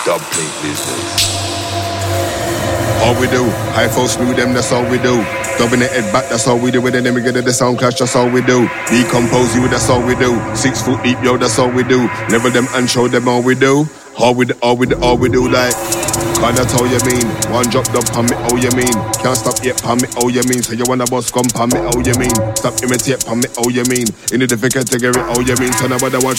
Dub plate business. All we do, high flow smooth them, that's all we do. Dubbing the head back, that's all we do. And then we get the sound clash, that's all we do. Decompose you, that's all we do. 6 foot deep, yo, that's all we do. Level them and show them all we do. All we do, like. Can't that's all you mean. One drop dub, pan me, oh you mean. Can't stop yet, pan me, oh you mean. So you wanna boss come, pan me, oh you mean. Stop imitate, pan me, oh you mean. In the different category, oh you mean. So nobody watch